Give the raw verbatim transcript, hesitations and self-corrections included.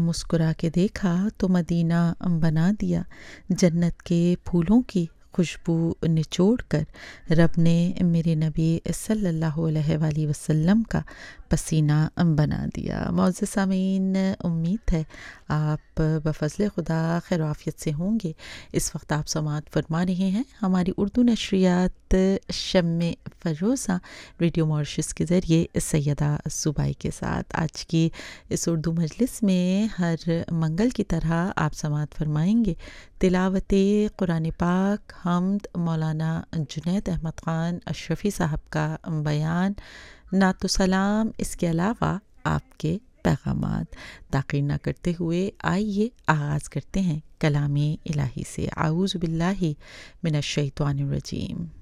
मुस्कुरा के देखा तो मदीना बना दिया, जन्नत के फूलों की खुशबू निचोड़ कर रब ने मेरे नबी सल्लल्लाहु अलैहि वसल्लम का पसीना बना दिया। मौजूद सामीन, उम्मीद है आप बफ़ज़्ल खुदा खैर आफ़ियत से होंगे। इस वक्त आप समाअत फरमा रहे हैं हमारी उर्दू नशरियात शम्मे फ़रोज़ा रेडियो मॉरिशस के ज़रिए सैयदा सूबाई के साथ। आज की इस उर्दू मजलिस में हर मंगल की तरह आप समाअत फरमाएंगे तिलावत कुरान पाक, हम्द, मौलाना जुनैद अहमद ख़ान अशरफ़ी साहब का बयान, नातो सलाम, इसके अलावा आपके पैगामात। ताक़ीर ना करते हुए आइए आगाज़ करते हैं कलामे इलाही से। आऊज़ु बिल्लाहि मिनश शैतानिर रजीम।